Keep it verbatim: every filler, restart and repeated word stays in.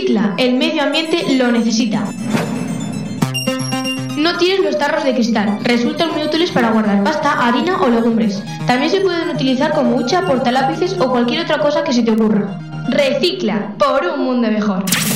Recicla, el medio ambiente lo necesita. No tires los tarros de cristal, resultan muy útiles para guardar pasta, harina o legumbres. También se pueden utilizar como hucha, portalápices o cualquier otra cosa que se te ocurra. Recicla, por un mundo mejor.